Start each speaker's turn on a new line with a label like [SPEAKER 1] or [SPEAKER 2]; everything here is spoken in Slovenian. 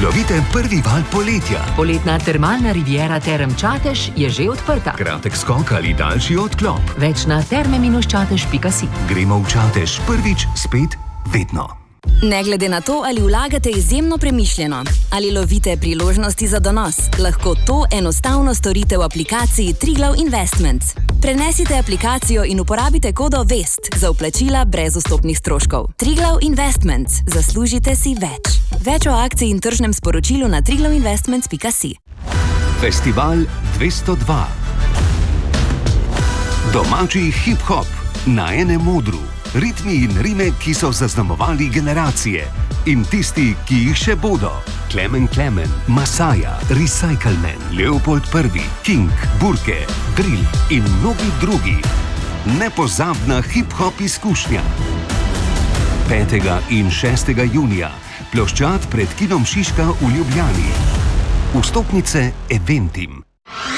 [SPEAKER 1] Lovite prvi val poletja.
[SPEAKER 2] Poletna termalna riviera Term Čatež je že odprta.
[SPEAKER 1] Kratek skok ali daljši odklop.
[SPEAKER 2] Več na terme-čatež.si.
[SPEAKER 1] Gremo v Čatež prvič, spet, vedno.
[SPEAKER 3] Ne glede na to, ali vlagate izjemno premišljeno, ali lovite priložnosti za donos, lahko to enostavno storite v aplikaciji Triglav Investments. Prenesite aplikacijo in uporabite kodo VEST za vplačila brez vstopnih stroškov. Triglav Investments. Zaslužite si več. Več o akciji in tržnem sporočilu na triglavinvestments.si.
[SPEAKER 1] Festival 202. Domači hip-hop na enem odru. Ritmi in rime, ki so zaznamovali generacije. In tisti, ki jih še bodo. Klemen, Masaja, Recycleman, Leopold I, King, Burke, Drill in mnogi drugi. Nepozabna hip-hop izkušnja. 5. in 6. junija. Ploščad pred kinom Šiška v Ljubljani. Vstopnice Eventim.